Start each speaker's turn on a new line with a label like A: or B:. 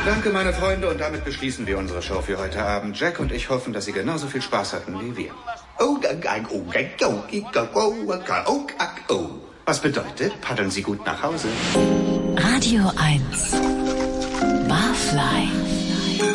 A: Danke, meine Freunde, und damit beschließen wir unsere Show für heute Abend. Jack und ich hoffen, dass Sie genauso viel Spaß hatten wie wir. Was bedeutet, paddeln Sie gut nach Hause.
B: Radio 1 Barfly.